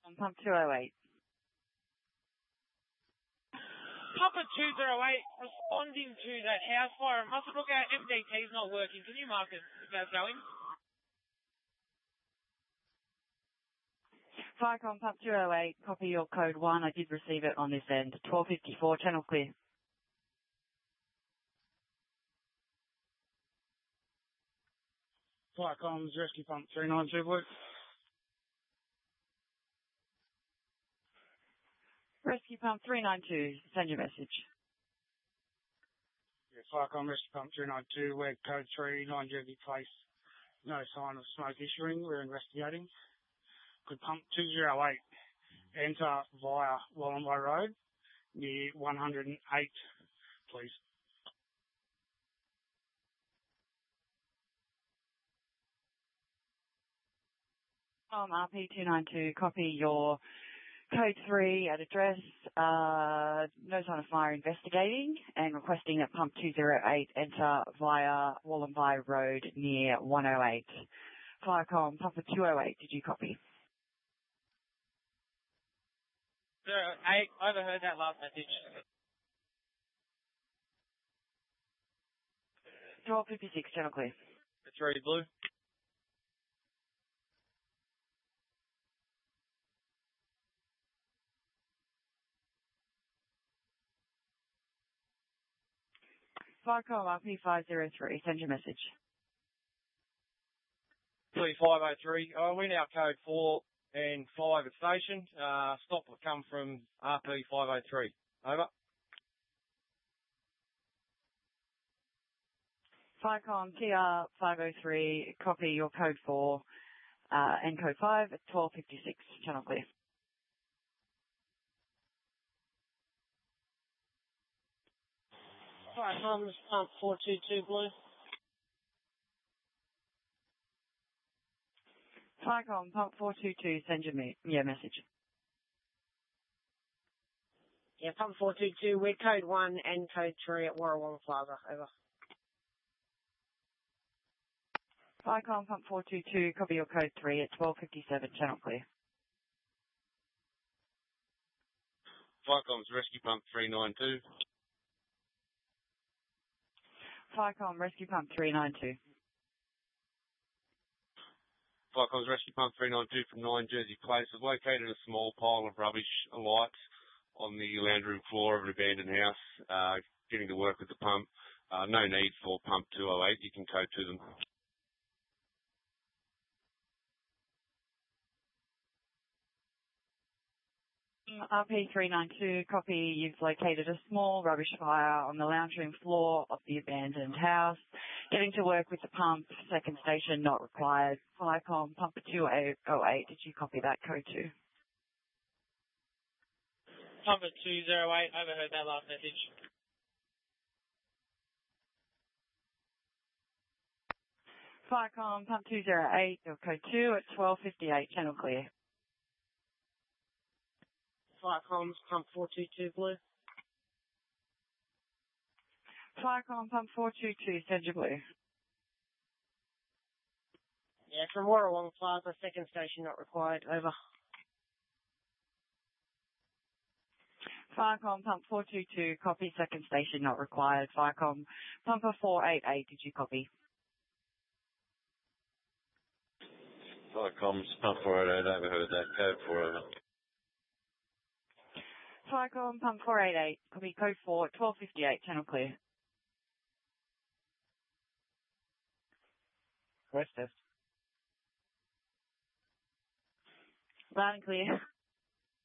On pump 208. Papa 208, responding to that house fire. Must look out, MDT's not working. Can you mark it if that's going? Firecom pump 208, copy your code 1. I did receive it on this end. 1254, channel clear. Firecom's rescue pump 392, Blue. Rescue pump 392, send your message. Yeah, Firecom rescue pump 392, we're code 3, 9 Jersey Place. No sign of smoke issuing, we're investigating. Could pump 208 enter via Wollongby Road near 108, please. RP292, copy your code 3 at address, no sign of fire, investigating, and requesting that pump 208 enter via Wollongby Road near 108. Firecom, pump 208, did you copy? 08, overheard that last message. 1256, channel clear. It's ready, Blue. Firecom RP503, send your message. 3503, we're now code 4 and 5 at station. Stop will come from RP503. Over. Firecom TR503, copy your code 4 and code 5 at 1256, channel clear. Firecom's pump 422, Blue. Firecom pump 422, send your message. Yeah, pump 422, we're code 1 and code 3 at Warrawong Plaza. Over. Firecom pump 422, copy your code 3 at 1257, channel clear. Firecom's rescue pump 392. Firecom rescue pump 392. Firecom's rescue pump 392 from 9 Jersey Place has located a small pile of rubbish alight on the lounge room floor of an abandoned house. Getting to work with the pump. No need for pump 208. You can code to them. RP392, copy, you've located a small rubbish fire on the lounge room floor of the abandoned house. Getting to work with the pump, second station not required. Firecom, pump 208, did you copy that code 2? Pump 208, overheard that last message. Firecom, pump 208, your code 2 at 1258, channel clear. Firecom's pump 422, Blue. Firecom, pump 422, send your blue. Yeah, from Warrawong Plaza, second station not required. Over. Firecom, pump 422, copy, second station not required. Firecom, pumper 488, did you copy? Firecom's pump 488, overheard that code 4 over. Firecom, pump 488, copy code 4, 1258, channel clear. West test. Loud and clear.